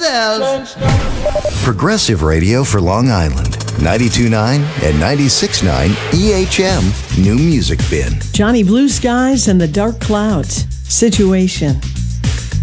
says. Progressive radio for Long Island. 92.9 and 96.9 EHM New Music Bin. Johnny Blue Skies and the Dark Clouds. Situation.